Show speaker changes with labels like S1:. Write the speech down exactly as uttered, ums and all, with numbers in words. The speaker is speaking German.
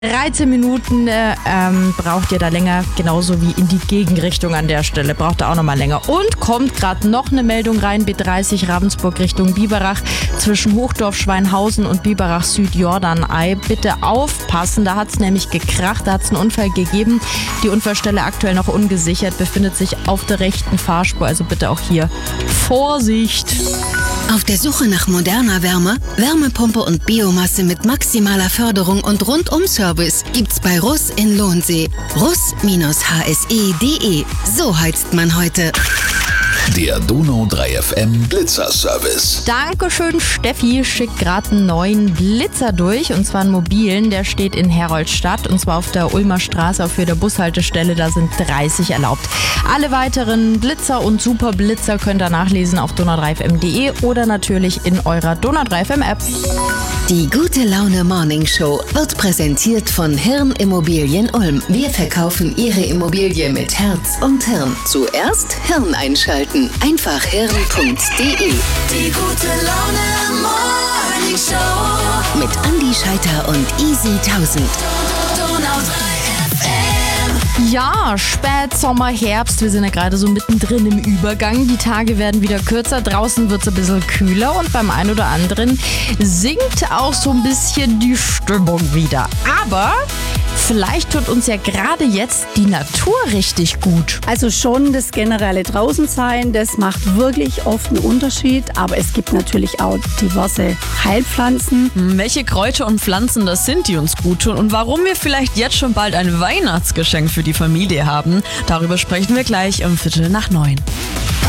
S1: dreizehn Minuten äh, ähm, braucht ihr da länger, genauso wie in die Gegenrichtung an der Stelle. Braucht ihr auch nochmal länger. Und kommt gerade noch eine Meldung rein, B dreißig Ravensburg Richtung Biberach zwischen Hochdorf, Schweinhausen und Biberach Süd-Jordanei. Bitte aufpassen, da hat es nämlich gekracht, da hat es einen Unfall gegeben. Die Unfallstelle aktuell noch ungesichert, befindet sich auf der rechten Fahrspur, also bitte auch hier Vorsicht.
S2: Auf der Suche nach moderner Wärme, Wärmepumpe und Biomasse mit maximaler Förderung und Rundum-Service gibt's bei Russ in Lohnsee. russ H S E punkt de. So heizt man heute.
S3: Der Donau drei F M Blitzer-Service.
S1: Dankeschön, Steffi schickt gerade einen neuen Blitzer durch, und zwar einen mobilen. Der steht in Heroldstadt, und zwar auf der Ulmer Straße auf der Bushaltestelle. Da sind dreißig erlaubt. Alle weiteren Blitzer und Superblitzer könnt ihr nachlesen auf donau drei F M punkt de oder natürlich in eurer Donau drei F M App.
S2: Die Gute Laune Morning Show wird präsentiert von Hirn Immobilien Ulm. Wir verkaufen Ihre Immobilie mit Herz und Hirn. Zuerst Hirn einschalten. Einfach hirn punkt de.
S4: Die Gute Laune Morning Show
S2: Mit Andi Scheiter und Easy tausend.
S4: Donau drei F M.
S1: Ja, Spätsommer, Herbst, wir sind ja gerade so mittendrin im Übergang. Die Tage werden wieder kürzer, draußen wird es ein bisschen kühler und beim einen oder anderen sinkt auch so ein bisschen die Stimmung wieder. Aber vielleicht tut uns ja gerade jetzt die Natur richtig gut.
S5: Also schon das generelle Draußensein, das macht wirklich oft einen Unterschied, aber es gibt natürlich auch diverse Heilpflanzen.
S6: Welche Kräuter und Pflanzen das sind, die uns gut tun und warum wir vielleicht jetzt schon bald ein Weihnachtsgeschenk für die Familie haben, darüber sprechen wir gleich um Viertel nach neun.